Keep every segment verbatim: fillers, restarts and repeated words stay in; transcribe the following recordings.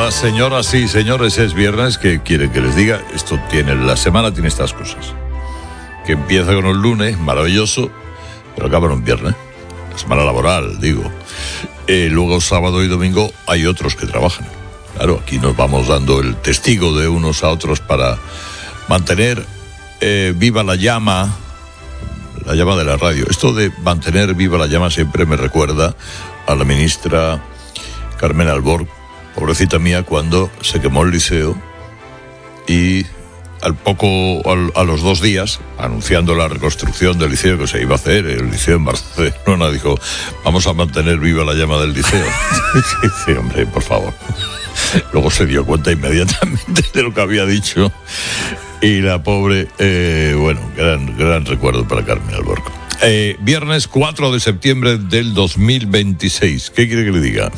Señoras, señoras y señores, es viernes. ¿Qué quieren que les diga? Esto tiene, la semana tiene estas cosas. Que empieza con un lunes, maravilloso, pero acaba en un viernes. La semana laboral, digo. Eh, luego sábado y domingo hay otros que trabajan. Claro, aquí nos vamos dando el testigo de unos a otros para mantener eh, viva la llama, la llama de la radio. Esto de mantener viva la llama siempre me recuerda a la ministra Carmen Alborg, pobrecita mía, cuando se quemó el liceo y al poco, al, a los dos días, anunciando la reconstrucción del liceo que se iba a hacer, el liceo en Barcelona, dijo, vamos a mantener viva la llama del liceo. Sí, hombre, por favor. Luego se dio cuenta inmediatamente de lo que había dicho y la pobre, eh, bueno, gran, gran recuerdo para Carmen Alborg. Eh, viernes cuatro de septiembre del dos mil veintiséis. ¿Qué quiere que le diga?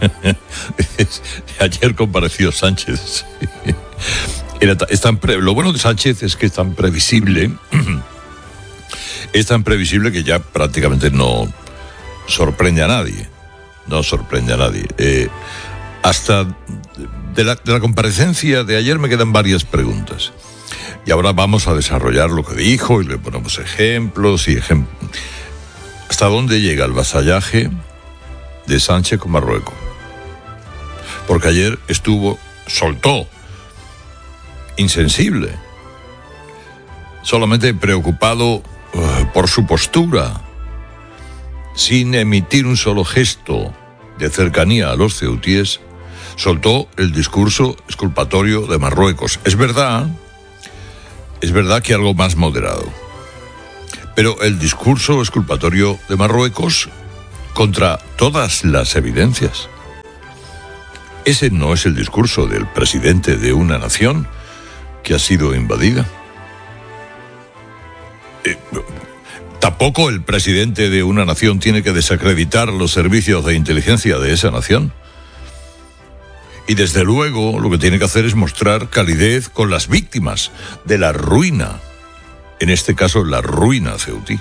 Ayer compareció Sánchez. Era, es tan pre, lo bueno de Sánchez es que es tan previsible, es tan previsible que ya prácticamente no sorprende a nadie. No sorprende a nadie. Eh, hasta de la, de la comparecencia de ayer me quedan varias preguntas. Y ahora vamos a desarrollar lo que dijo y le ponemos ejemplos y ejemplos. ¿Hasta dónde llega el vasallaje de Sánchez con Marruecos? Porque ayer estuvo, soltó, insensible, solamente preocupado uh, por su postura, sin emitir un solo gesto de cercanía a los ceutíes, soltó el discurso exculpatorio de Marruecos. Es verdad, es verdad que algo más moderado, pero el discurso exculpatorio de Marruecos contra todas las evidencias. Ese no es el discurso del presidente de una nación que ha sido invadida. Eh, tampoco el presidente de una nación tiene que desacreditar los servicios de inteligencia de esa nación. Y desde luego lo que tiene que hacer es mostrar calidez con las víctimas de la ruina, en este caso la ruina ceutí.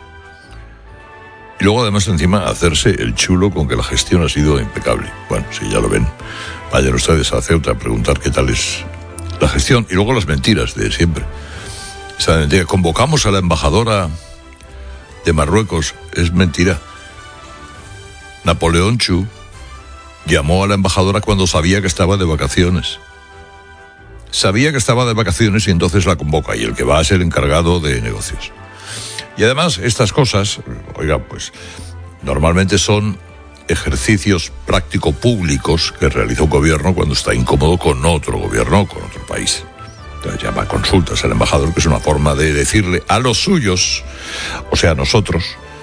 Y luego además encima hacerse el chulo con que la gestión ha sido impecable. Bueno, si ya lo ven, vayan ustedes a Ceuta a preguntar qué tal es la gestión. Y luego las mentiras de siempre. Esa mentira, convocamos a la embajadora de Marruecos, es mentira. Napoleón Chu llamó a la embajadora cuando sabía que estaba de vacaciones. Sabía que estaba de vacaciones y entonces la convoca, y el que va a ser el encargado de negocios. Y además, estas cosas, oiga, pues, normalmente son ejercicios práctico-públicos que realiza un gobierno cuando está incómodo con otro gobierno, con otro país. Entonces llama consultas al embajador, que es una forma de decirle a los suyos, o sea, a nosotros,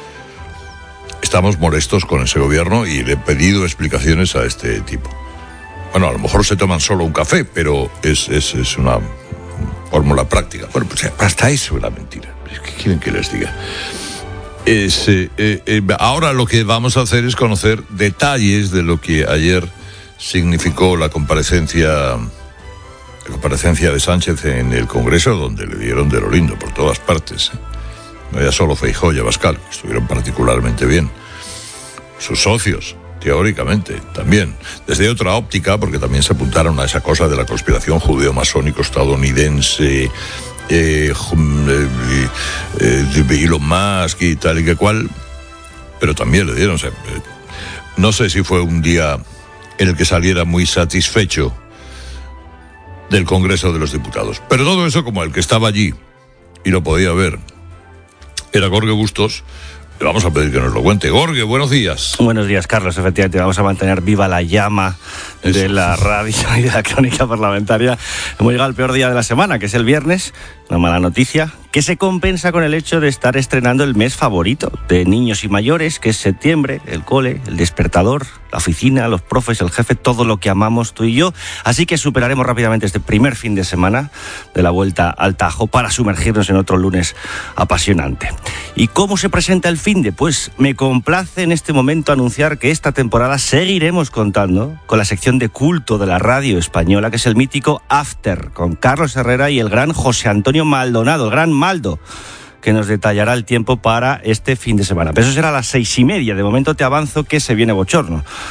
estamos molestos con ese gobierno y le he pedido explicaciones a este tipo. Bueno, a lo mejor se toman solo un café, pero es, es, es una fórmula práctica. Bueno, pues hasta eso es la mentira. ¿Qué quieren que les diga? Es, eh, eh, ahora lo que vamos a hacer es conocer detalles de lo que ayer significó la comparecencia, la comparecencia de Sánchez en el Congreso, donde le dieron de lo lindo por todas partes. No ya solo Feijóo y Abascal, que estuvieron particularmente bien. Sus socios, teóricamente, también. Desde otra óptica, porque también se apuntaron a esa cosa de la conspiración judeo-masónico-estadounidense, Eh, eh, eh, Elon Musk y tal y que cual, pero también le dieron, o sea, eh, no sé si fue un día en el que saliera muy satisfecho del Congreso de los Diputados, pero todo eso, como el que estaba allí y lo podía ver era Jorge Bustos, le vamos a pedir que nos lo cuente. Jorge, buenos días. Buenos días, Carlos. Efectivamente, vamos a mantener viva la llama Eso. de la radio y de la crónica parlamentaria. Hemos llegado al peor día de la semana, que es el viernes. Una mala noticia, que se compensa con el hecho de estar estrenando el mes favorito de niños y mayores, que es septiembre, el cole, el despertador, la oficina, los profes, el jefe, todo lo que amamos tú y yo. Así que superaremos rápidamente este primer fin de semana de la vuelta al Tajo para sumergirnos en otro lunes apasionante. ¿Y cómo se presenta el finde? Pues me complace en este momento anunciar que esta temporada seguiremos contando con la sección de culto de la radio española, que es el mítico After, con Carlos Herrera y el gran José Antonio Maldonado, el gran Maldo, que nos detallará el tiempo para este fin de semana. Pero eso será a las seis y media. De momento te avanzo que se viene bochorno.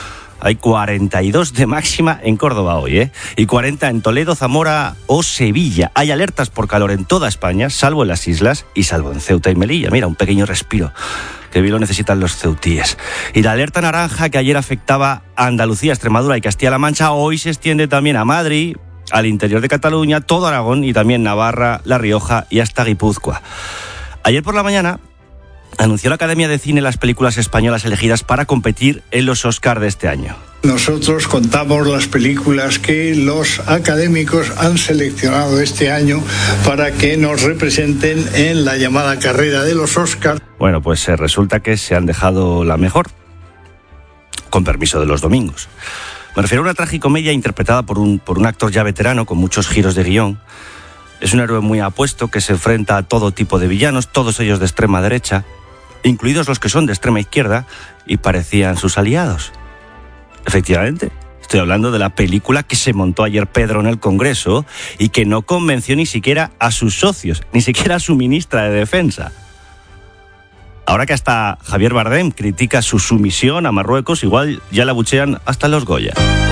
Hay cuarenta y dos de máxima en Córdoba hoy, ¿eh? Y cuarenta en Toledo, Zamora o Sevilla. Hay alertas por calor en toda España, salvo en las islas y salvo en Ceuta y Melilla. Mira, un pequeño respiro que bien lo necesitan los ceutíes. Y la alerta naranja que ayer afectaba a Andalucía, Extremadura y Castilla-La Mancha, hoy se extiende también a Madrid, al interior de Cataluña, todo Aragón y también Navarra, La Rioja y hasta Guipúzcoa. Ayer por la mañana anunció la Academia de Cine las películas españolas elegidas para competir en los Oscar de este año. Nosotros contamos las películas que los académicos han seleccionado este año para que nos representen en la llamada carrera de los Oscar. Bueno, pues eh, resulta que se han dejado la mejor, con permiso de los domingos. Me refiero a una tragicomedia interpretada por un, por un actor ya veterano con muchos giros de guión. Es un héroe muy apuesto que se enfrenta a todo tipo de villanos, todos ellos de extrema derecha, incluidos los que son de extrema izquierda y parecían sus aliados. Efectivamente, estoy hablando de la película que se montó ayer Pedro en el Congreso y que no convenció ni siquiera a sus socios, ni siquiera a su ministra de Defensa. Ahora que hasta Javier Bardem critica su sumisión a Marruecos, igual ya la buchean hasta los Goya.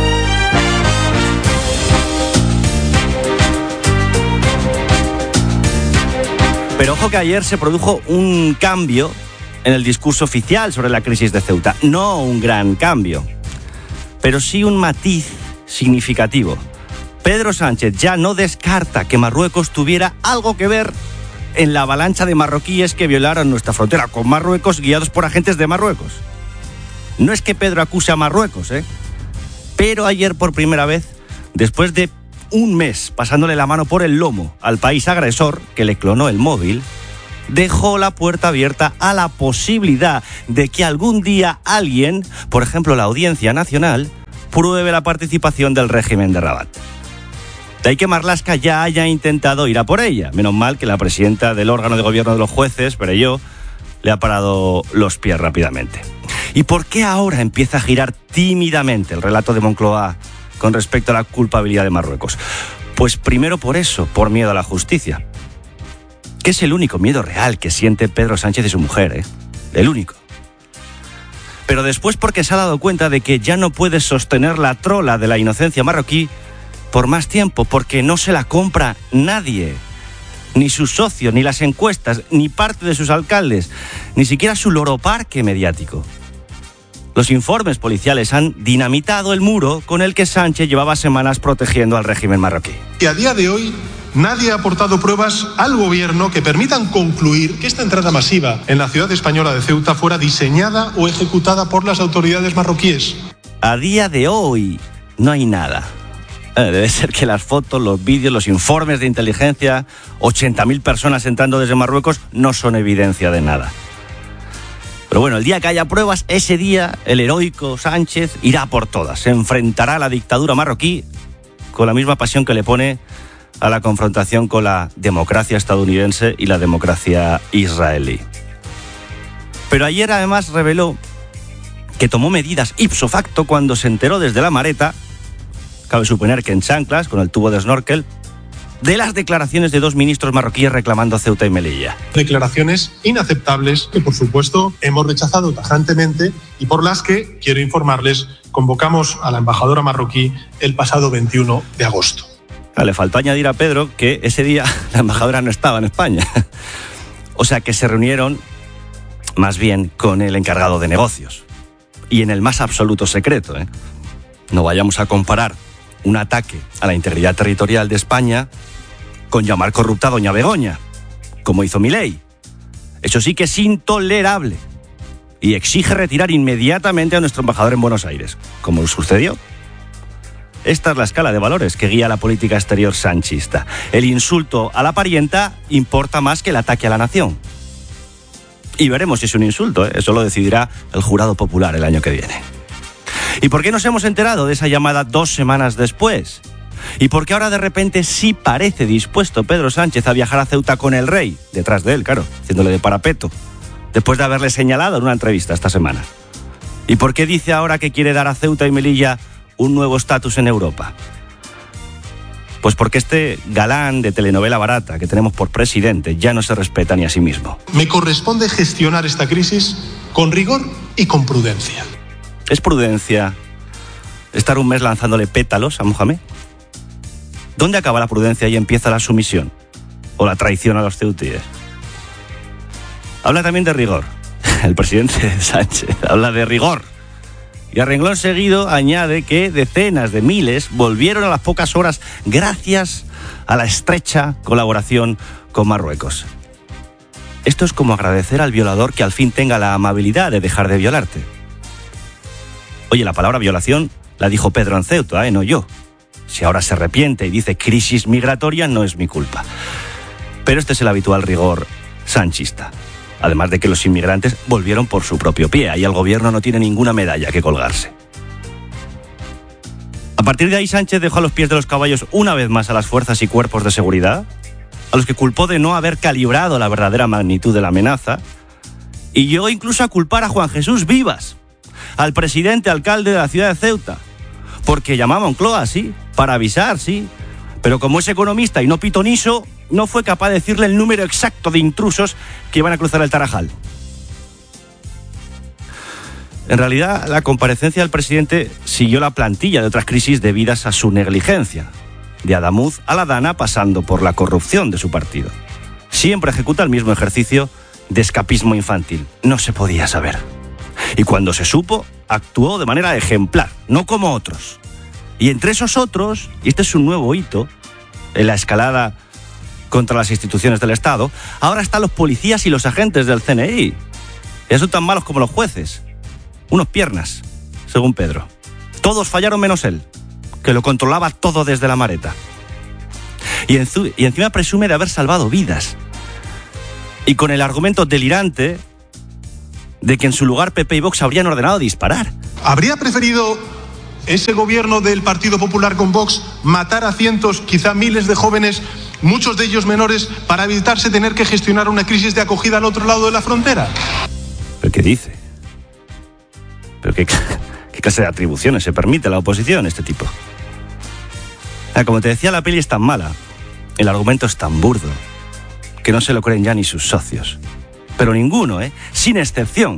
Pero ojo que ayer se produjo un cambio en el discurso oficial sobre la crisis de Ceuta. No un gran cambio, pero sí un matiz significativo. Pedro Sánchez ya no descarta que Marruecos tuviera algo que ver en la avalancha de marroquíes que violaron nuestra frontera con Marruecos guiados por agentes de Marruecos. No es que Pedro acuse a Marruecos, ¿eh? Pero ayer por primera vez, después de un mes pasándole la mano por el lomo al país agresor que le clonó el móvil, dejó la puerta abierta a la posibilidad de que algún día alguien, por ejemplo la Audiencia Nacional, pruebe la participación del régimen de Rabat. De ahí que Marlaska ya haya intentado ir a por ella. Menos mal que la presidenta del órgano de gobierno de los jueces, Perelló, le ha parado los pies rápidamente. ¿Y por qué ahora empieza a girar tímidamente el relato de Moncloa con respecto a la culpabilidad de Marruecos? Pues primero por eso, por miedo a la justicia, que es el único miedo real que siente Pedro Sánchez y su mujer, ¿eh? El único. Pero después porque se ha dado cuenta de que ya no puede sostener la trola de la inocencia marroquí por más tiempo, porque no se la compra nadie. Ni sus socios, ni las encuestas, ni parte de sus alcaldes, ni siquiera su loroparque mediático. Los informes policiales han dinamitado el muro con el que Sánchez llevaba semanas protegiendo al régimen marroquí. Y a día de hoy, nadie ha aportado pruebas al gobierno que permitan concluir que esta entrada masiva en la ciudad española de Ceuta fuera diseñada o ejecutada por las autoridades marroquíes. A día de hoy no hay nada. Debe ser que las fotos, los vídeos, los informes de inteligencia, ochenta mil personas entrando desde Marruecos, no son evidencia de nada. Pero bueno, el día que haya pruebas, ese día el heroico Sánchez irá por todas. Se enfrentará a la dictadura marroquí con la misma pasión que le pone a la confrontación con la democracia estadounidense y la democracia israelí. Pero ayer además reveló que tomó medidas ipso facto cuando se enteró desde la Mareta, cabe suponer que en chanclas, con el tubo de snorkel, de las declaraciones de dos ministros marroquíes reclamando Ceuta y Melilla. Declaraciones inaceptables que, por supuesto, hemos rechazado tajantemente y por las que, quiero informarles, convocamos a la embajadora marroquí el pasado veintiuno de agosto. Le faltó añadir a Pedro que ese día la embajadora no estaba en España. O sea que se reunieron más bien con el encargado de negocios. Y en el más absoluto secreto, ¿eh? No vayamos a comparar un ataque a la integridad territorial de España con llamar corrupta a doña Begoña, como hizo Milei. Eso sí que es intolerable y exige retirar inmediatamente a nuestro embajador en Buenos Aires, como sucedió. Esta es la escala de valores que guía la política exterior sanchista. El insulto a la parienta importa más que el ataque a la nación. Y veremos si es un insulto, ¿eh? Eso lo decidirá el jurado popular el año que viene. ¿Y por qué nos hemos enterado de esa llamada dos semanas después? ¿Y por qué ahora de repente sí parece dispuesto Pedro Sánchez a viajar a Ceuta con el rey? Detrás de él, claro, haciéndole de parapeto, después de haberle señalado en una entrevista esta semana. ¿Y por qué dice ahora que quiere dar a Ceuta y Melilla un nuevo estatus en Europa? Pues porque este galán de telenovela barata que tenemos por presidente ya no se respeta ni a sí mismo. Me corresponde gestionar esta crisis con rigor y con prudencia. ¿Es prudencia estar un mes lanzándole pétalos a Mohamed? ¿Dónde acaba la prudencia y empieza la sumisión? ¿O la traición a los ceutíes? Habla también de rigor. El presidente Sánchez habla de rigor. Y a renglón seguido añade que decenas de miles volvieron a las pocas horas gracias a la estrecha colaboración con Marruecos. Esto es como agradecer al violador que al fin tenga la amabilidad de dejar de violarte. Oye, la palabra violación la dijo Pedro en Ceuta, ¿eh? No yo. Si ahora se arrepiente y dice crisis migratoria, no es mi culpa. Pero este es el habitual rigor sanchista. Además de que los inmigrantes volvieron por su propio pie. Ahí el gobierno no tiene ninguna medalla que colgarse. A partir de ahí, Sánchez dejó a los pies de los caballos una vez más a las fuerzas y cuerpos de seguridad, a los que culpó de no haber calibrado la verdadera magnitud de la amenaza, y llegó incluso a culpar a Juan Jesús Vivas, al presidente alcalde de la ciudad de Ceuta, porque llamaba a Moncloa, sí, para avisar, sí, pero como es economista y no pitoniso, no fue capaz de decirle el número exacto de intrusos que iban a cruzar el Tarajal. En realidad, la comparecencia del presidente siguió la plantilla de otras crisis debidas a su negligencia, de Adamuz a la Dana, pasando por la corrupción de su partido. Siempre ejecuta el mismo ejercicio de escapismo infantil. No se podía saber. Y cuando se supo, actuó de manera ejemplar, no como otros. Y entre esos otros, y este es un nuevo hito en la escalada contra las instituciones del Estado, ahora están los policías y los agentes del C N I. Y son tan malos como los jueces. Unos piernas, según Pedro. Todos fallaron menos él, que lo controlaba todo desde la mareta. Y, en su, y encima presume de haber salvado vidas. Y con el argumento delirante de que en su lugar P P y Vox habrían ordenado disparar. ¿Habría preferido ese gobierno del Partido Popular con Vox matar a cientos, quizá miles de jóvenes, muchos de ellos menores, para evitarse tener que gestionar una crisis de acogida al otro lado de la frontera? ¿Pero qué dice? ¿Pero qué, qué clase de atribuciones se permite a la oposición este tipo? Ah, como te decía, la peli es tan mala, el argumento es tan burdo, que no se lo creen ya ni sus socios. Pero ninguno, ¿eh? Sin excepción.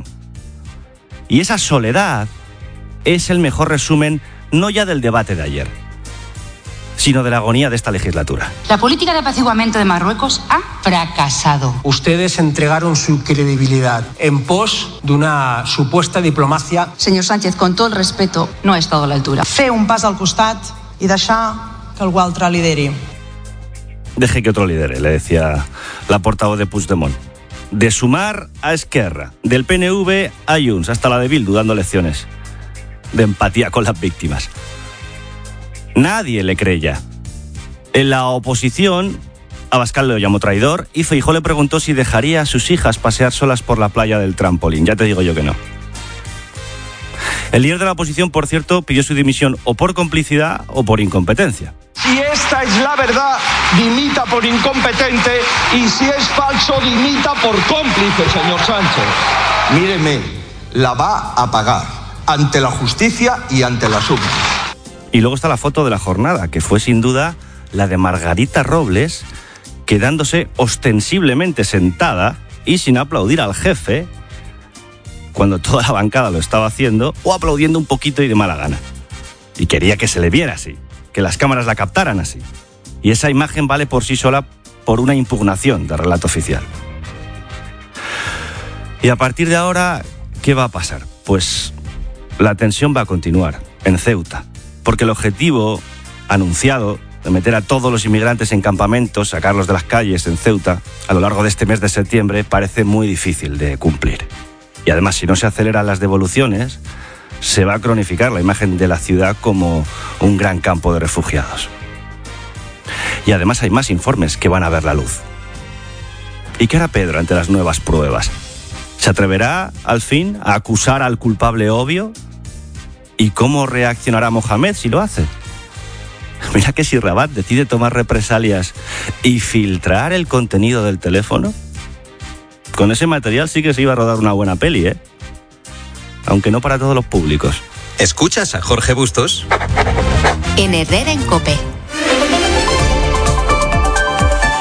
Y esa soledad es el mejor resumen no ya del debate de ayer, sino de la agonía de esta legislatura. La política de apaciguamiento de Marruecos ha fracasado. Ustedes entregaron su credibilidad en pos de una supuesta diplomacia. Señor Sánchez, con todo el respeto, no ha estado a la altura. Fer un pas al costat i deixar que algú altre lideri. Deje que otro lidere, le decía la portavoz de Puigdemont. De Sumar a Esquerra, del P N V a Junts, hasta la de Bildu dando lecciones de empatía con las víctimas. Nadie le cree ya. En la oposición, Abascal lo llamó traidor y Feijóo le preguntó si dejaría a sus hijas pasear solas por la playa del trampolín. Ya te digo yo que no. El líder de la oposición, por cierto, pidió su dimisión o por complicidad o por incompetencia. Si esta es la verdad, dimita por incompetente, y si es falso, dimita por cómplice, señor Sánchez. Míreme, la va a pagar ante la justicia y ante la suma. Y luego está la foto de la jornada, que fue sin duda la de Margarita Robles, quedándose ostensiblemente sentada y sin aplaudir al jefe, cuando toda la bancada lo estaba haciendo, o aplaudiendo un poquito y de mala gana. Y quería que se le viera así, que las cámaras la captaran así. Y esa imagen vale por sí sola por una impugnación del relato oficial. Y a partir de ahora, ¿qué va a pasar? Pues la tensión va a continuar en Ceuta, porque el objetivo anunciado de meter a todos los inmigrantes en campamentos, sacarlos de las calles en Ceuta a lo largo de este mes de septiembre, parece muy difícil de cumplir. Y además, si no se aceleran las devoluciones, se va a cronificar la imagen de la ciudad como un gran campo de refugiados. Y además hay más informes que van a ver la luz. ¿Y qué hará Pedro ante las nuevas pruebas? ¿Se atreverá, al fin, a acusar al culpable obvio? ¿Y cómo reaccionará Mohamed si lo hace? Mira que si Rabat decide tomar represalias y filtrar el contenido del teléfono, con ese material sí que se iba a rodar una buena peli, ¿eh? Aunque no para todos los públicos. ¿Escuchas a Jorge Bustos? En Herrera en COPE.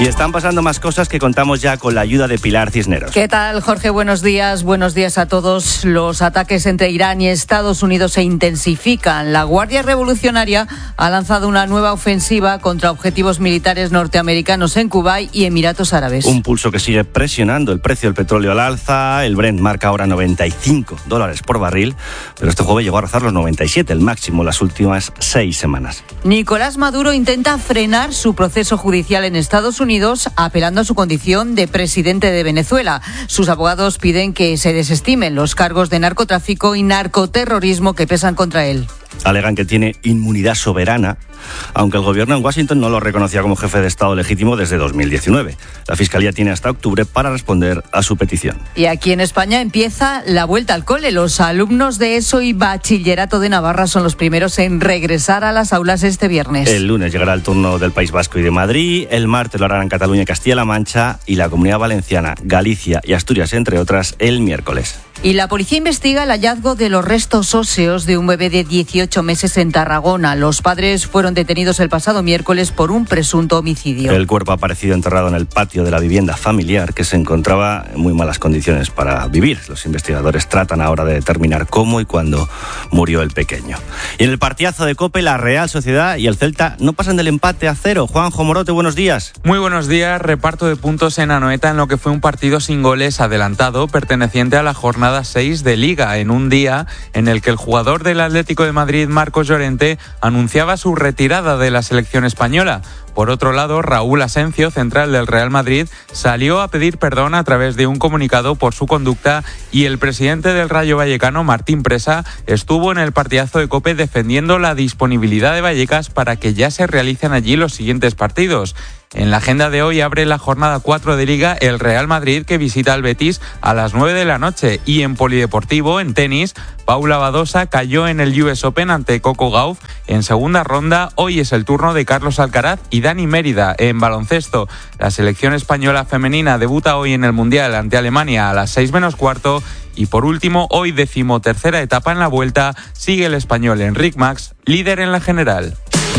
Y están pasando más cosas que contamos ya con la ayuda de Pilar Cisneros. ¿Qué tal, Jorge? Buenos días. Buenos días a todos. Los ataques entre Irán y Estados Unidos se intensifican. La Guardia Revolucionaria ha lanzado una nueva ofensiva contra objetivos militares norteamericanos en Kuwait y Emiratos Árabes. Un pulso que sigue presionando el precio del petróleo al alza. El Brent marca ahora noventa y cinco dólares por barril, pero este jueves llegó a rozar los noventa y siete, el máximo las últimas seis semanas. Nicolás Maduro intenta frenar su proceso judicial en Estados Unidos, apelando a su condición de presidente de Venezuela. Sus abogados piden que se desestimen los cargos de narcotráfico y narcoterrorismo que pesan contra él. Alegan que tiene inmunidad soberana, aunque el gobierno en Washington no lo reconocía como jefe de Estado legítimo desde dos mil diecinueve. La Fiscalía tiene hasta octubre para responder a su petición. Y aquí en España empieza la vuelta al cole. Los alumnos de ESO y Bachillerato de Navarra son los primeros en regresar a las aulas este viernes. El lunes llegará el turno del País Vasco y de Madrid, el martes lo harán en Cataluña y Castilla-La Mancha y la Comunidad Valenciana, Galicia y Asturias, entre otras, el miércoles. Y la policía investiga el hallazgo de los restos óseos de un bebé de dieciocho meses en Tarragona. Los padres fueron detenidos el pasado miércoles por un presunto homicidio. El cuerpo ha aparecido enterrado en el patio de la vivienda familiar, que se encontraba en muy malas condiciones para vivir. Los investigadores tratan ahora de determinar cómo y cuándo murió el pequeño. Y en el partidazo de COPE, la Real Sociedad y el Celta no pasan del empate a cero. Juanjo Morote, buenos días. Muy buenos días. Reparto de puntos en Anoeta en lo que fue un partido sin goles adelantado, perteneciente a la jornada seis de Liga, en un día en el que el jugador del Atlético de Madrid, Marcos Llorente, anunciaba su retirada de la selección española. Por otro lado, Raúl Asencio, central del Real Madrid, salió a pedir perdón a través de un comunicado por su conducta y el presidente del Rayo Vallecano, Martín Presa, estuvo en el partidazo de COPE defendiendo la disponibilidad de Vallecas para que ya se realicen allí los siguientes partidos. En la agenda de hoy abre la jornada cuatro de Liga el Real Madrid, que visita al Betis a las nueve de la noche. Y en polideportivo, en tenis, Paula Badosa cayó en el U S Open ante Coco Gauff en segunda ronda. Hoy es el turno de Carlos Alcaraz y Dani Mérida. En baloncesto, la selección española femenina debuta hoy en el Mundial ante Alemania a las seis menos cuarto. Y por último, hoy decimotercera etapa en la Vuelta, sigue el español Enric Mas, líder en la general.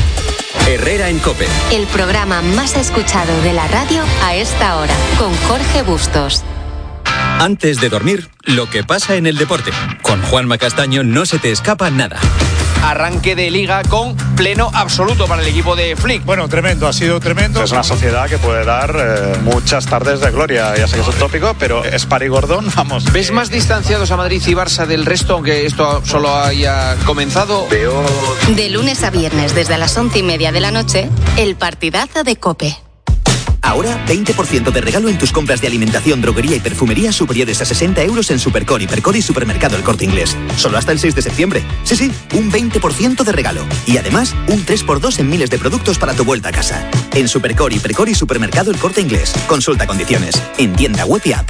Herrera en COPE. El programa más escuchado de la radio a esta hora, con Jorge Bustos. Antes de dormir, lo que pasa en el deporte. Con Juanma Castaño no se te escapa nada. Arranque de Liga con pleno absoluto para el equipo de Flick. Bueno, tremendo, ha sido tremendo. Es una sociedad que puede dar eh, muchas tardes de gloria. Ya sé que es un tópico, pero es Parigordón, vamos. ¿Ves más distanciados a Madrid y Barça del resto, aunque esto solo haya comenzado? Veo... De lunes a viernes, desde las once y media de la noche, el partidazo de COPE. Ahora, veinte por ciento de regalo en tus compras de alimentación, droguería y perfumería superiores a sesenta euros en Supercor, Hipercor y Supermercado El Corte Inglés. Solo hasta el seis de septiembre. Sí, sí, un veinte por ciento de regalo. Y además, un tres por dos en miles de productos para tu vuelta a casa. En Supercor, Hipercor y Supermercado El Corte Inglés. Consulta condiciones. En tienda web y app.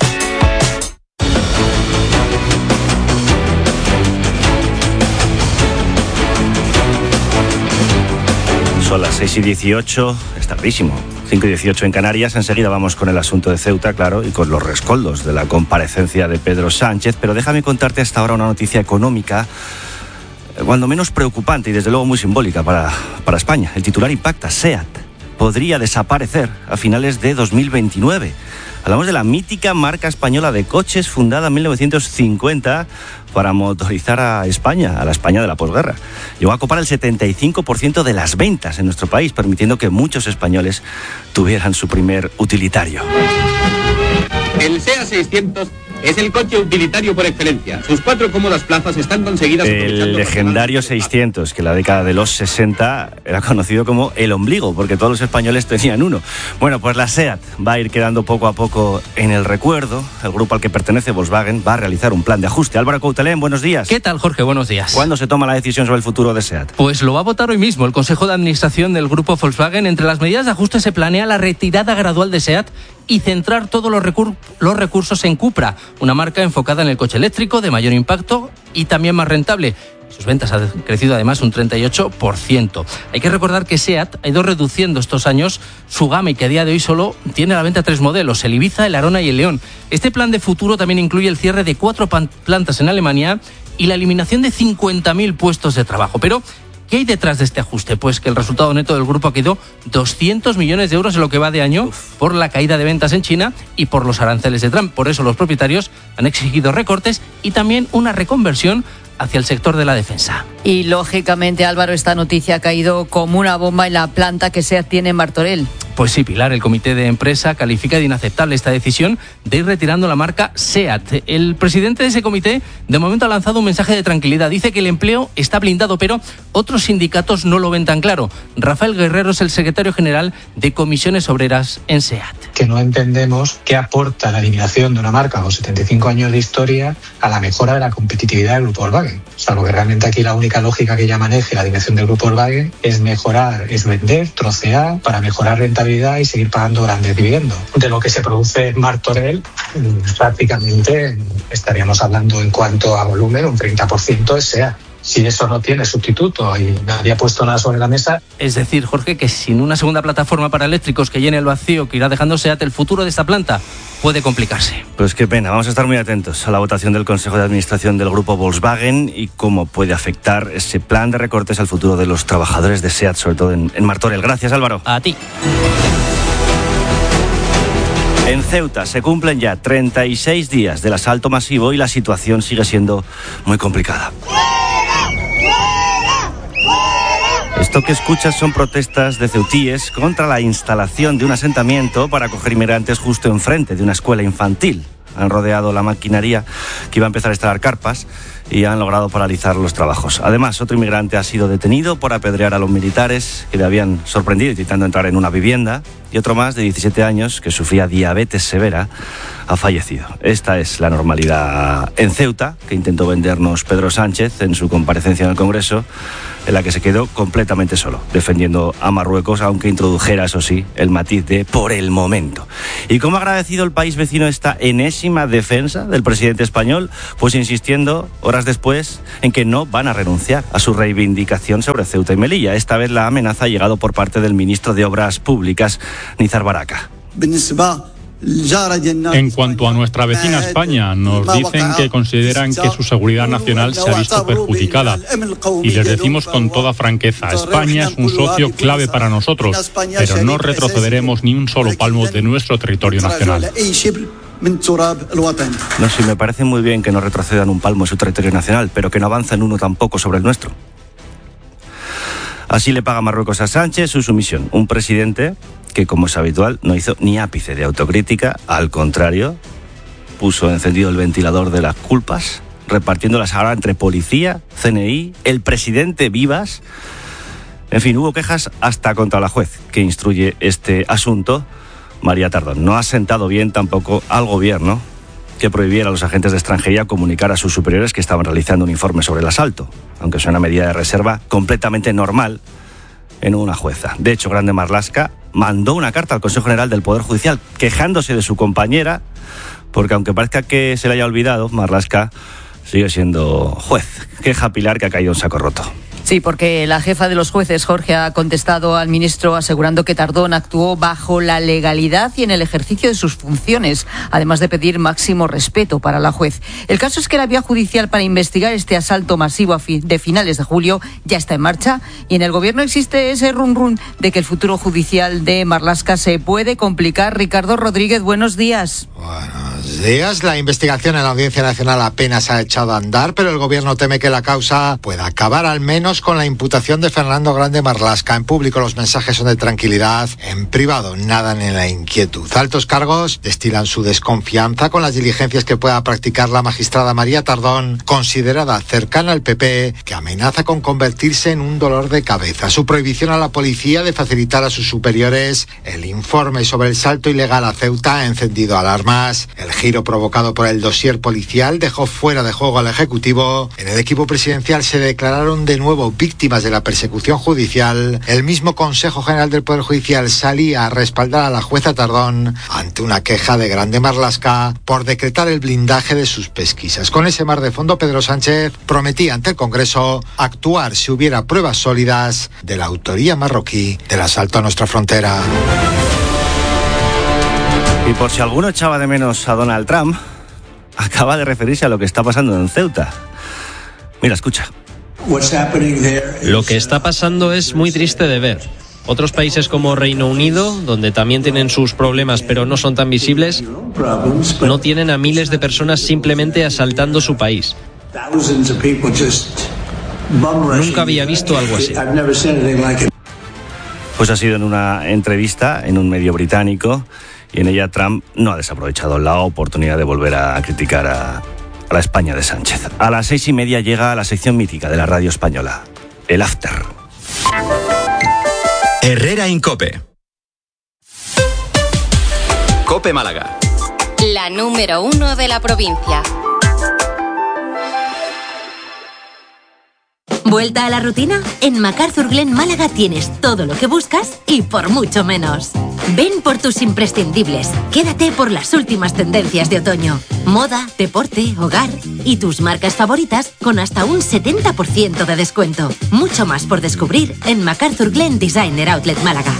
Son las seis y dieciocho, es tardísimo. cinco y dieciocho en Canarias. Enseguida vamos con el asunto de Ceuta, claro, y con los rescoldos de la comparecencia de Pedro Sánchez. Pero déjame contarte hasta ahora una noticia económica, cuando menos preocupante y desde luego muy simbólica para, para España. El titular impacta. SEAT podría desaparecer a finales de dos mil veintinueve. Hablamos de la mítica marca española de coches, fundada en mil novecientos cincuenta para motorizar a España, a la España de la posguerra. Llegó a copar el setenta y cinco por ciento de las ventas en nuestro país, permitiendo que muchos españoles tuvieran su primer utilitario. El SEAT seiscientos es el coche utilitario por excelencia. Sus cuatro cómodas plazas están conseguidas... El legendario seiscientos, que en la década de los sesenta era conocido como el ombligo, porque todos los españoles tenían uno. Bueno, pues la SEAT va a ir quedando poco a poco en el recuerdo. El grupo al que pertenece, Volkswagen, va a realizar un plan de ajuste. Álvaro Coutelén, buenos días. ¿Qué tal, Jorge? Buenos días. ¿Cuándo se toma la decisión sobre el futuro de SEAT? Pues lo va a votar hoy mismo el Consejo de Administración del grupo Volkswagen. Entre las medidas de ajuste se planea la retirada gradual de SEAT y centrar todos los, recur- los recursos en Cupra, una marca enfocada en el coche eléctrico de mayor impacto y también más rentable. Sus ventas han crecido además un treinta y ocho por ciento. Hay que recordar que SEAT ha ido reduciendo estos años su gama y que a día de hoy solo tiene a la venta tres modelos, el Ibiza, el Arona y el León. Este plan de futuro también incluye el cierre de cuatro pan- plantas en Alemania y la eliminación de cincuenta mil puestos de trabajo. Pero ¿Qué hay detrás de este ajuste? Pues que el resultado neto del grupo ha quedado doscientos millones de euros en lo que va de año por la caída de ventas en China y por los aranceles de Trump. Por eso los propietarios han exigido recortes y también una reconversión hacia el sector de la defensa. Y lógicamente, Álvaro, esta noticia ha caído como una bomba en la planta que SEAT tiene en Martorell. Pues sí, Pilar, el comité de empresa califica de inaceptable esta decisión de ir retirando la marca SEAT. El presidente de ese comité de momento ha lanzado un mensaje de tranquilidad. Dice que el empleo está blindado, pero otros sindicatos no lo ven tan claro. Rafael Guerrero es el secretario general de Comisiones Obreras en SEAT. Que no entendemos qué aporta la eliminación de una marca con setenta y cinco años de historia a la mejora de la competitividad del grupo Volkswagen. Salvo que realmente aquí la única lógica que ya maneje la dirección del grupo Volkswagen es mejorar, es vender, trocear para mejorar rentabilidad y seguir pagando grandes dividendos. De lo que se produce en Martorell, prácticamente estaríamos hablando en cuanto a volumen, un treinta por ciento es SEAT. Si eso no tiene sustituto y nadie ha puesto nada sobre la mesa. Es decir, Jorge, que sin una segunda plataforma para eléctricos que llene el vacío que irá dejando SEAT, el futuro de esta planta puede complicarse. Pues qué pena, vamos a estar muy atentos a la votación del Consejo de Administración del grupo Volkswagen y cómo puede afectar ese plan de recortes al futuro de los trabajadores de SEAT, sobre todo en, en Martorell. Gracias, Álvaro. A ti. En Ceuta se cumplen ya treinta y seis días del asalto masivo y la situación sigue siendo muy complicada. Esto que escuchas son protestas de ceutíes contra la instalación de un asentamiento para acoger inmigrantes justo enfrente de una escuela infantil. Han rodeado la maquinaria que iba a empezar a instalar carpas y han logrado paralizar los trabajos. Además, otro inmigrante ha sido detenido por apedrear a los militares que le habían sorprendido intentando entrar en una vivienda, y otro más de diecisiete años que sufría diabetes severa ha fallecido. Esta es la normalidad en Ceuta que intentó vendernos Pedro Sánchez en su comparecencia en el Congreso, en la que se quedó completamente solo, defendiendo a Marruecos, aunque introdujera, eso sí, el matiz de por el momento. ¿Y cómo ha agradecido el país vecino esta enésima defensa del presidente español? Pues insistiendo, horas después, en que no van a renunciar a su reivindicación sobre Ceuta y Melilla. Esta vez la amenaza ha llegado por parte del ministro de Obras Públicas, Nizar Baraka. En cuanto a nuestra vecina España, nos dicen que consideran que su seguridad nacional se ha visto perjudicada. Y les decimos con toda franqueza, España es un socio clave para nosotros, pero no retrocederemos ni un solo palmo de nuestro territorio nacional. No, sí, me parece muy bien que no retrocedan un palmo en su territorio nacional, pero que no avancen uno tampoco sobre el nuestro. Así le paga Marruecos a Sánchez su sumisión. Un presidente que, como es habitual, no hizo ni ápice de autocrítica. Al contrario, puso encendido el ventilador de las culpas, repartiéndolas ahora entre policía, C N I, el presidente Vivas. En fin, hubo quejas hasta contra la juez que instruye este asunto, María Tardón. No ha sentado bien tampoco al gobierno que prohibiera a los agentes de extranjería comunicar a sus superiores que estaban realizando un informe sobre el asalto, aunque sea una medida de reserva completamente normal en una jueza. De hecho, Grande Marlaska mandó una carta al Consejo General del Poder Judicial quejándose de su compañera, porque aunque parezca que se le haya olvidado, Marlaska sigue siendo juez. Queja Pilar que ha caído en saco roto. Sí, porque la jefa de los jueces, Jorge, ha contestado al ministro asegurando que Tardón actuó bajo la legalidad y en el ejercicio de sus funciones, además de pedir máximo respeto para la juez. El caso es que la vía judicial para investigar este asalto masivo de finales de julio ya está en marcha y en el gobierno existe ese run run de que el futuro judicial de Marlaska se puede complicar. Ricardo Rodríguez, buenos días. Buenos días. La investigación en la Audiencia Nacional apenas ha echado a andar, pero el gobierno teme que la causa pueda acabar al menos con la imputación de Fernando Grande Marlaska. En público los mensajes son de tranquilidad, en privado nadan en la inquietud. Altos cargos destilan su desconfianza con las diligencias que pueda practicar la magistrada María Tardón, considerada cercana al P P, que amenaza con convertirse en un dolor de cabeza. Su prohibición a la policía de facilitar a sus superiores el informe sobre el salto ilegal a Ceuta ha encendido alarmas. El giro provocado por el dossier policial dejó fuera de juego al Ejecutivo. En el equipo presidencial se declararon de nuevo víctimas de la persecución judicial. El mismo Consejo General del Poder Judicial salía a respaldar a la jueza Tardón ante una queja de Grande Marlaska por decretar el blindaje de sus pesquisas. Con ese mar de fondo, Pedro Sánchez prometía ante el Congreso actuar si hubiera pruebas sólidas de la autoría marroquí del asalto a nuestra frontera. Y por si alguno echaba de menos a Donald Trump, acaba de referirse a lo que está pasando en Ceuta. Mira, escucha. Lo que está pasando es muy triste de ver. Otros países como Reino Unido, donde también tienen sus problemas pero no son tan visibles, no tienen a miles de personas simplemente asaltando su país. Nunca había visto algo así. Pues ha sido en una entrevista en un medio británico y en ella Trump no ha desaprovechado la oportunidad de volver a criticar a, a la España de Sánchez. A las seis y media llega la sección mítica de la radio española, el After. Herrera en COPE. COPE Málaga. La número uno de la provincia. ¿Vuelta a la rutina? En MacArthur Glen Málaga tienes todo lo que buscas y por mucho menos. Ven por tus imprescindibles. Quédate por las últimas tendencias de otoño. Moda, deporte, hogar y tus marcas favoritas con hasta un setenta por ciento de descuento. Mucho más por descubrir en MacArthur Glen Designer Outlet Málaga.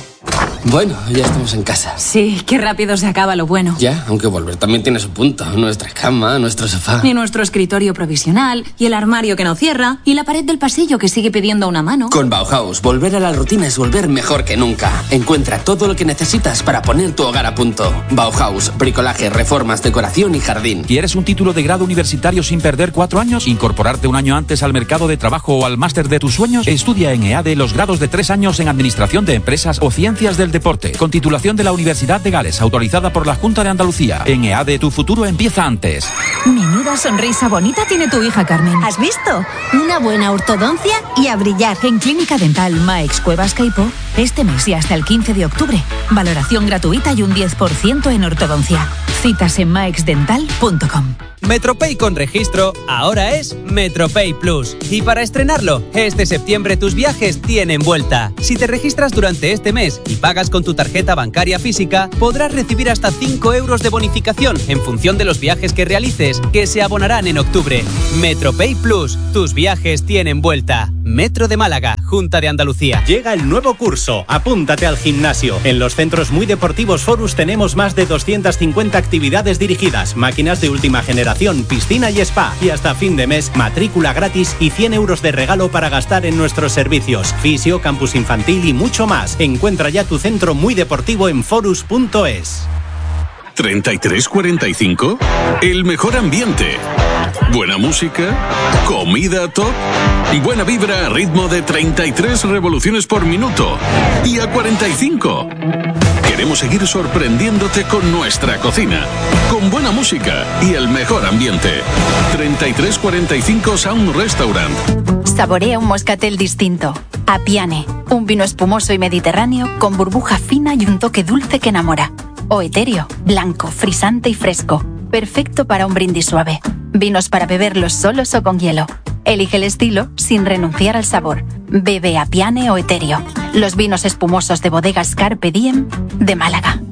Bueno, ya estamos en casa. Sí, qué rápido se acaba lo bueno. Ya, aunque volver también tiene su punto. Nuestra cama, nuestro sofá. Y nuestro escritorio provisional, y el armario que no cierra, y la pared del pasillo que sigue pidiendo una mano. Con Bauhaus, volver a la rutina es volver mejor que nunca. Encuentra todo lo que necesitas para poner tu hogar a punto. Bauhaus, bricolaje, reformas, decoración y jardín. ¿Quieres un título de grado universitario sin perder cuatro años? ¿Incorporarte un año antes al mercado de trabajo o al máster de tus sueños? Estudia en EADE los grados de tres años en Administración de Empresas o Ciencias del Deporte, con titulación de la Universidad de Gales, autorizada por la Junta de Andalucía. En EADE tu futuro empieza antes. Menuda sonrisa bonita tiene tu hija, Carmen. ¿Has visto? Una buena ortodoncia y a brillar. En Clínica Dental Maex Cuevas Caipo, este mes y hasta el quince de octubre, valoración gratuita y un diez por ciento en ortodoncia. Citas en maeix dental punto com. Metropay con registro ahora es Metropay Plus. Y para estrenarlo, este septiembre tus viajes tienen vuelta. Si te registras durante este mes y pagas con tu tarjeta bancaria física, podrás recibir hasta cinco euros de bonificación en función de los viajes que realices, que se abonarán en octubre. Metropay Plus, tus viajes tienen vuelta. Metro de Málaga, Junta de Andalucía. Llega el nuevo curso, apúntate al gimnasio. En los centros muy deportivos Forus tenemos más de doscientas cincuenta actividades dirigidas, máquinas de última generación, piscina y spa. Y hasta fin de mes, matrícula gratis y cien euros de regalo para gastar en nuestros servicios. Fisio, campus infantil y mucho más. Encuentra ya tu centro muy deportivo en forus punto es. ¿treinta y tres cuarenta y cinco? El mejor ambiente. Buena música, comida top, buena vibra a ritmo de treinta y tres revoluciones por minuto. Y a cuarenta y cinco. Queremos seguir sorprendiéndote con nuestra cocina, con buena música y el mejor ambiente. treinta y tres cuarenta y cinco Sound Restaurant. Saborea un moscatel distinto. Apiane, un vino espumoso y mediterráneo con burbuja fina y un toque dulce que enamora. O Etéreo, blanco, frisante y fresco. Perfecto para un brindis suave. Vinos para beberlos solos o con hielo. Elige el estilo sin renunciar al sabor. Bebe Apiane o Etéreo. Los vinos espumosos de bodegas Carpe Diem de Málaga.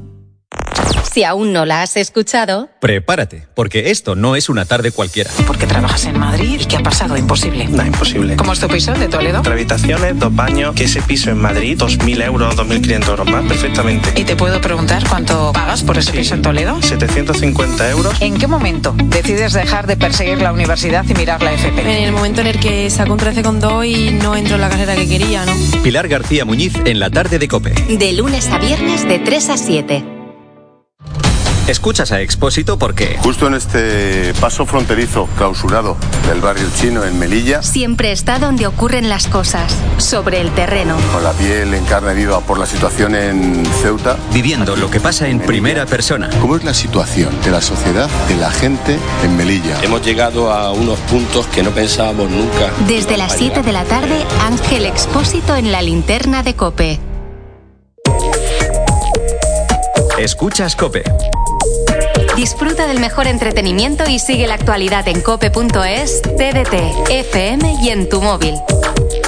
Si aún no la has escuchado, prepárate, porque esto no es una tarde cualquiera. ¿Por qué trabajas en Madrid? ¿Y qué ha pasado? Imposible. No, imposible. ¿Cómo es tu piso de Toledo? Tres habitaciones, dos baños, que ese piso en Madrid, dos mil euros, dos mil quinientos euros más, perfectamente. ¿Y te puedo preguntar cuánto pagas por ese sí. piso en Toledo? setecientos cincuenta euros. ¿En qué momento decides dejar de perseguir la universidad y mirar la F P? En el momento en el que saco un trece coma dos y no entro en la carrera que quería, ¿no? Pilar García Muñiz en la tarde de COPE. De lunes a viernes de tres a siete. Escuchas a Expósito porque... Justo en este paso fronterizo clausurado del barrio chino en Melilla... Siempre está donde ocurren las cosas, sobre el terreno. Con la piel en carne viva por la situación en Ceuta... Viviendo lo que pasa en Melilla. Primera persona. ¿Cómo es la situación de la sociedad, de la gente en Melilla? Hemos llegado a unos puntos que no pensábamos nunca. Desde las siete de la tarde, Ángel Expósito en la linterna de COPE. Escuchas COPE. Disfruta del mejor entretenimiento y sigue la actualidad en cope punto es, T D T, F M y en tu móvil.